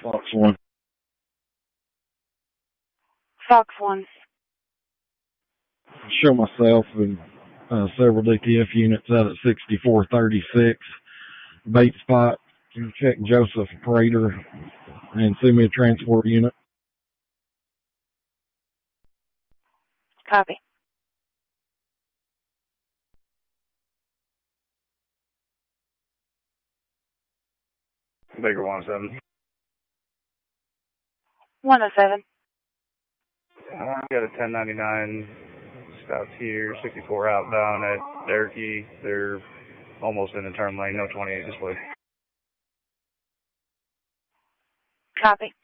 Fox 1. Fox 1. Show myself and several DTF units out at 6436 bait spot. Check Joseph Prater and send me a transport unit. Copy. Baker 107. 107. I got a 1099 Scouts here, 64 outbound at Cherokee. They're almost in the turn lane, no 28 display. Copy.